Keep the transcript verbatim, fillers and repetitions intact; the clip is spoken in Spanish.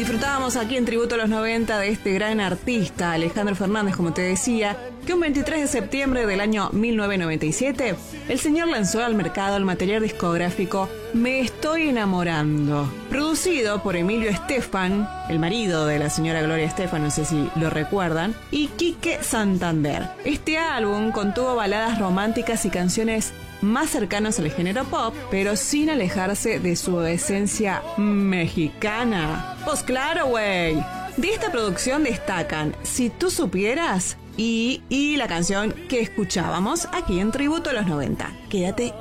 Disfrutábamos aquí en Tributo a los noventa de este gran artista, Alejandro Fernández, como te decía, que un veintitrés de septiembre del año mil novecientos noventa y siete, el señor lanzó al mercado el material discográfico Me Estoy Enamorando, producido por Emilio Estefan, el marido de la señora Gloria Estefan, no sé si lo recuerdan, y Quique Santander. Este álbum contuvo baladas románticas y canciones más cercanos al género pop, pero sin alejarse de su esencia mexicana. Pues claro, güey. De esta producción destacan Si tú supieras y, y la canción que escuchábamos aquí en Tributo a los noventa. Quédate